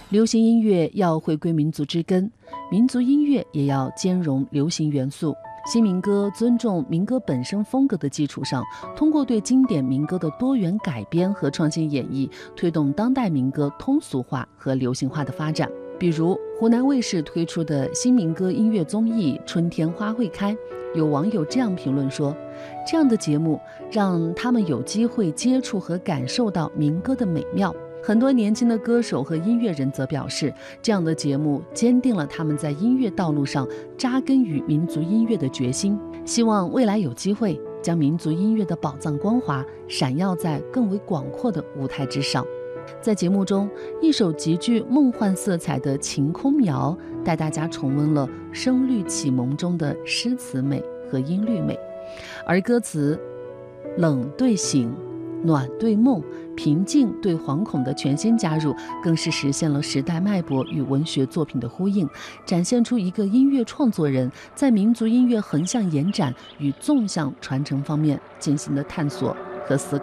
流行音乐要回归民族之根，民族音乐也要兼容流行元素。新民歌尊重民歌本身风格的基础上，通过对经典民歌的多元改编和创新演绎，推动当代民歌通俗化和流行化的发展。比如湖南卫视推出的新民歌音乐综艺《春天花会开》，有网友这样评论说，这样的节目让他们有机会接触和感受到民歌的美妙。很多年轻的歌手和音乐人则表示，这样的节目坚定了他们在音乐道路上扎根于民族音乐的决心，希望未来有机会将民族音乐的宝藏光华闪耀在更为广阔的舞台之上。在节目中，一首极具梦幻色彩的《晴空苗》带大家重温了声律启蒙中的诗词美和音律美，而歌词冷对醒，暖对梦，平静对惶恐的全新加入，更是实现了时代脉搏与文学作品的呼应，展现出一个音乐创作人在民族音乐横向延展与纵向传承方面进行的探索和思考。